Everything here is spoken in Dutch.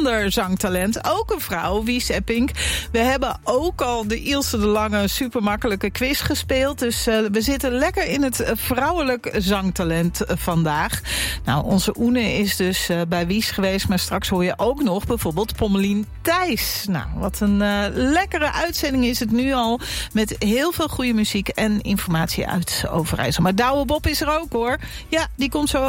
ander zangtalent, ook een vrouw, Wies Eppink. We hebben ook al de Ilse de Lange supermakkelijke quiz gespeeld. Dus we zitten lekker in het vrouwelijk zangtalent vandaag. Nou, onze Oene is dus bij Wies geweest, maar straks hoor je ook nog bijvoorbeeld Pommelien Thijs. Nou, wat een lekkere uitzending is het nu al, met heel veel goede muziek en informatie uit Overijssel. Maar Douwe Bob is er ook, hoor. Ja, die komt zo